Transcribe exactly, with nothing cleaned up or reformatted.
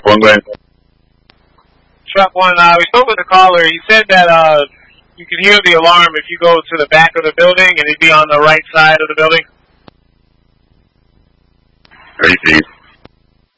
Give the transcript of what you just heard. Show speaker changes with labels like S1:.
S1: one, go ahead.
S2: Truck one, uh, we spoke with the caller. He said that uh, you can hear the alarm if you go to the back of the building, and it'd be on the right side of the building.
S1: Are you,